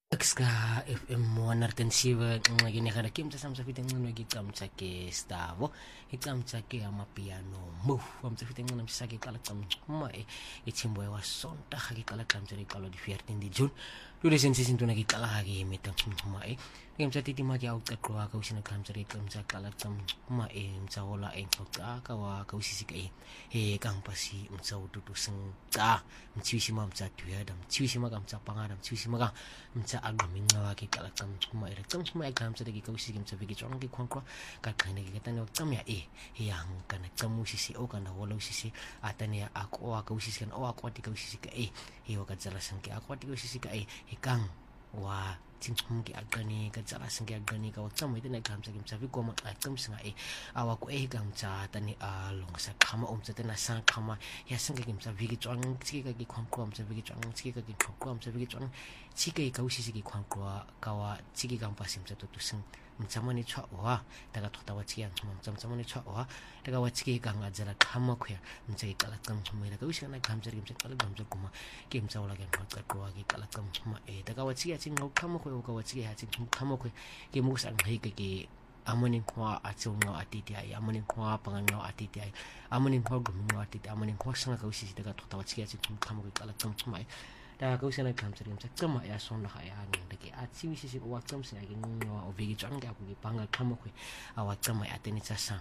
Ska FM 107 ginekana kim sa samsa fiteng no gikamtsake stavo gikamtsake amapiano move amtsa fiteng no msake kala tam ma ichimbo wa sonta hagi kala tam tsari kala di 14 di June dule sensi sintuna gi kala hagi mitang ma gemsa titi ma gi auta kroa ka usina kam tsari kamsa kala tam ma mtsa hola ka wa ka usisi kai kang pasi mtsa ututu seng ta mtsi ma mtsa tuya dam mtsi ma kam tsa panga dam mtsi ma mtsa agami ngawa ki kala tam ma ira tam ma kam tsari ki ka usisi mtsa bigi chong ki kwankwa ka kane ki katane tam ya yang kana tam usisi o kana hola usisi atane ako ka usisi kan o ako ti ka usisi ka wa ka tsala sang ki ako ti ka usisi ka kang wa tinchum ki agani ka tsala sang ki agani ka tsam ite na kam sa kim sa vi ko ma tam singa awa ko kang tsa tani long sa khama tsa tana sang khama ya sang kim sa vi ki chong chi ka ki khom khom sa vi ki chong chi ka ki khom khom sa vi ki chong chi ka usisi ki khom khwa ka wa chi ki kam pasim sa to sing mtsamani chwa wa daga thota wa chi yang mtsamani chwa wa daga wa chi ka nga jara khama khya mtsai kala kam chuma daga usi na kam jari mtsai kala kam jari kuma ki mtsa wala kan ka ko ki kala kam chuma daga wa chi ya chi ngau khama khya ka wa chi ya chi khama khya ki mu sang hai ka ki amanin kwa atso nga atiti ai amanin kwa pangan nga atiti ai amanin kwa gum nga atiti amanin kwa sanga ka usi daga thota wa chi ya chi khama khya kala kam chuma da ka usana kam tsari mtsa tsama ya son da ya nang da ke atsi wisi si wa tsam sa gi no o vigi chang ga ku gi panga khama khu awa tsama ya teni tsa sang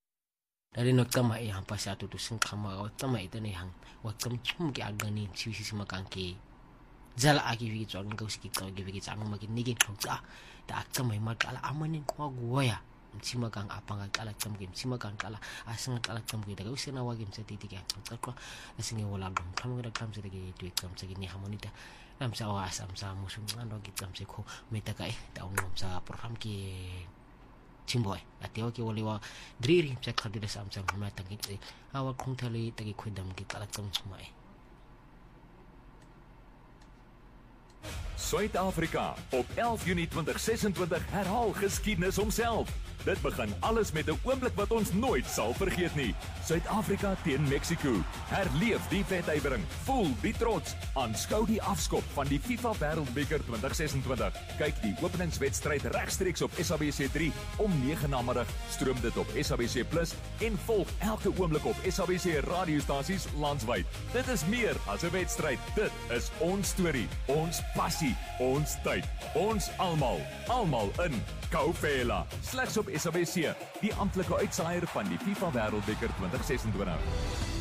dari no tsama ya hampa sa tu sing khama wa tsama ite ne hang wa tsam chum gi agani chi wisi si makang ki jala agi vigi chang ga usi ki ka gi vigi chang ma gi ni gi khotsa da tsama ma kala amanin kwa guaya mtsima kang apanga kala tsam game mtsima kang kala asanga kala tsam ge daga usena wa game seti tiga tsakwa asinge wala dum kam ga kam seti ge tu kam seti ni hamonita nam sa wa asam sa musum ando gi tsam se ko meta kai ta unom sa program ki chimboy ateo ki wali wa driri sa khadira sam sam ma ta gi awa khong thali ta gi khudam gi kala tsam chumai Suid-Afrika op 11 Junie 2026 herhaal geskiedenis homself. Dit begin alles met 'n oomblik wat ons nooit sal vergeet nie. Suid-Afrika teen Mexico. Herleef die wedstryd, voel die trots, aanskou die afskop van die FIFA Wêreldbeker 2026. Kyk die openingswedstryd regstreeks op SABC3 om 9 namiddag. Stroom dit op SABC+ en volg elke oomblik op SABC radiostasies landwyd. Dit is meer as 'n wedstryd. Dit is ons storie, ons passie, ons tyd, ons almal in Kaufela. Slegs op SABC, die amptelike uitsaaier van die FIFA Wêreldbeker 2026.